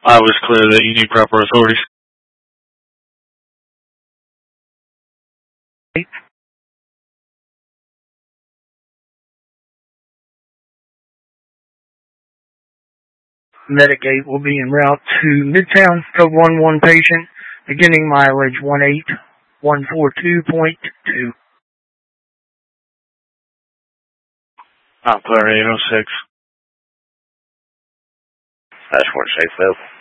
I was clear that you need proper authorities. Medicaid will be en route to Midtown, code 11 patient, beginning mileage 18142.2. Clear 806. That's 46, though.